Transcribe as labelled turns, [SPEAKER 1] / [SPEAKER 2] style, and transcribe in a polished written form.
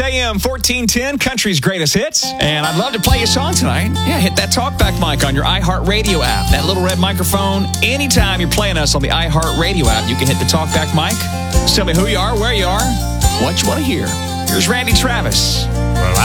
[SPEAKER 1] AM 1410, Country's Greatest Hits. And I'd love to play you a song tonight. Yeah, hit that talkback mic on your iHeartRadio app. That little red microphone. Anytime you're playing us on the iHeartRadio app, you can hit the talkback mic. Just tell me who you are, where you are, what you want to hear. Here's Randy Travis.